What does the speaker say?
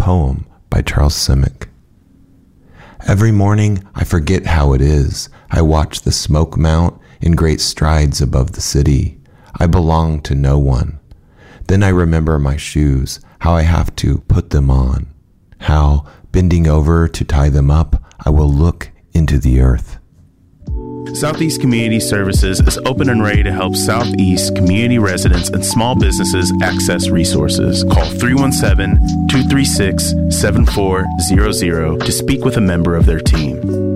poem by Charles Simic. Every morning I forget how it is. I watch the smoke mount in great strides above the city. I belong to no one. Then I remember my shoes, how I have to put them on, how, bending over to tie them up, I will look into the earth. Southeast Community Services is open and ready to help Southeast community residents and small businesses access resources. Call 317-236-7400 to speak with a member of their team.